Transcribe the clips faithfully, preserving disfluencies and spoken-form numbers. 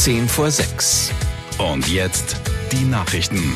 zehn vor sechs. Und jetzt die Nachrichten.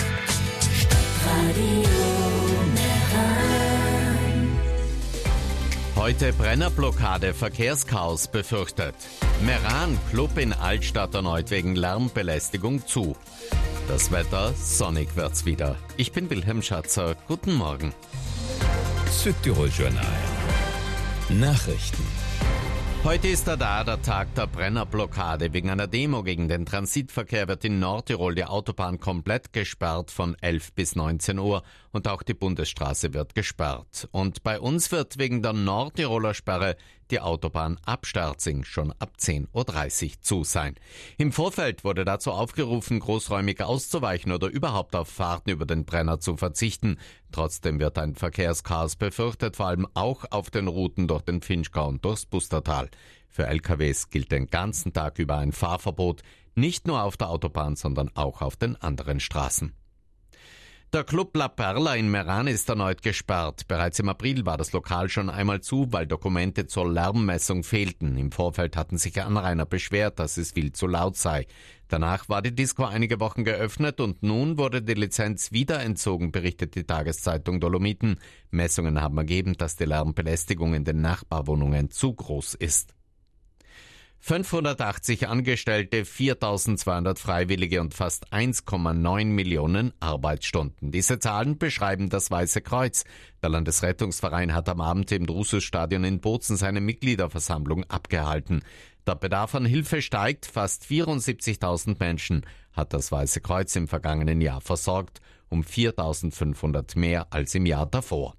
Heute Brennerblockade, Verkehrschaos befürchtet. Meran, Club in Altstadt erneut wegen Lärmbelästigung zu. Das Wetter, sonnig wird's wieder. Ich bin Wilhelm Schatzer, guten Morgen. Südtirol-Journal. Nachrichten. Heute ist er da, der Tag der Brennerblockade. Wegen einer Demo gegen den Transitverkehr wird in Nordtirol die Autobahn komplett gesperrt von elf bis neunzehn Uhr und auch die Bundesstraße wird gesperrt. Und bei uns wird wegen der Nordtiroler Sperre die Autobahn ab Sterzing schon ab zehn Uhr dreißig zu sein. Im Vorfeld wurde dazu aufgerufen, großräumig auszuweichen oder überhaupt auf Fahrten über den Brenner zu verzichten. Trotzdem wird ein Verkehrschaos befürchtet, vor allem auch auf den Routen durch den Finchgau und durchs Bustertal. Für L K Ws gilt den ganzen Tag über ein Fahrverbot, nicht nur auf der Autobahn, sondern auch auf den anderen Straßen. Der Club La Perla in Meran ist erneut gesperrt. Bereits im April war das Lokal schon einmal zu, weil Dokumente zur Lärmmessung fehlten. Im Vorfeld hatten sich Anrainer beschwert, dass es viel zu laut sei. Danach war die Disco einige Wochen geöffnet und nun wurde die Lizenz wieder entzogen, berichtet die Tageszeitung Dolomiten. Messungen haben ergeben, dass die Lärmbelästigung in den Nachbarwohnungen zu groß ist. fünfhundertachtzig Angestellte, viertausendzweihundert Freiwillige und fast eins Komma neun Millionen Arbeitsstunden. Diese Zahlen beschreiben das Weiße Kreuz. Der Landesrettungsverein hat am Abend im Drusus-Stadion in Bozen seine Mitgliederversammlung abgehalten. Der Bedarf an Hilfe steigt. Fast vierundsiebzigtausend Menschen hat das Weiße Kreuz im vergangenen Jahr versorgt, um viertausendfünfhundert mehr als im Jahr davor.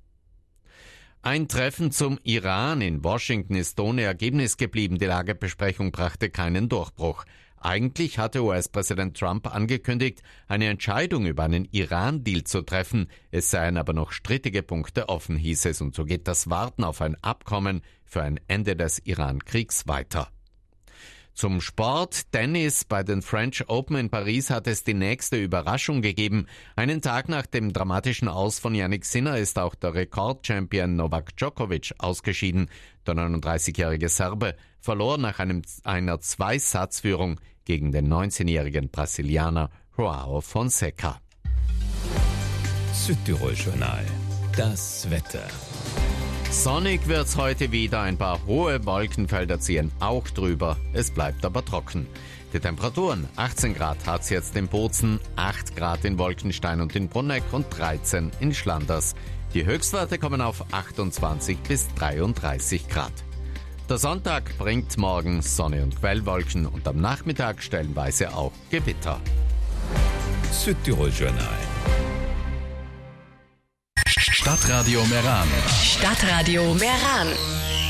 Ein Treffen zum Iran in Washington ist ohne Ergebnis geblieben. Die Lagebesprechung brachte keinen Durchbruch. Eigentlich hatte U S-Präsident Trump angekündigt, eine Entscheidung über einen Iran-Deal zu treffen. Es seien aber noch strittige Punkte offen, hieß es, und so geht das Warten auf ein Abkommen für ein Ende des Iran-Kriegs weiter. Zum Sport. Tennis. Bei den French Open in Paris hat es die nächste Überraschung gegeben. Einen Tag nach dem dramatischen Aus von Jannik Sinner ist auch der Rekordchampion Novak Djokovic ausgeschieden. Der neununddreißigjährige Serbe verlor nach einem, einer Zwei-Satz-Führung gegen den neunzehnjährigen Brasilianer João Fonseca. Südtirol-Journal. Das Wetter. Sonnig wird's heute wieder, ein paar hohe Wolkenfelder ziehen auch drüber, es bleibt aber trocken. Die Temperaturen, achtzehn Grad hat's jetzt in Bozen, acht Grad in Wolkenstein und in Brunneck und dreizehn in Schlanders. Die Höchstwerte kommen auf achtundzwanzig bis dreiunddreißig Grad. Der Sonntag bringt morgen Sonne und Quellwolken und am Nachmittag stellenweise auch Gewitter. Südtirol-Journal. Stadtradio Meran. Stadtradio Meran.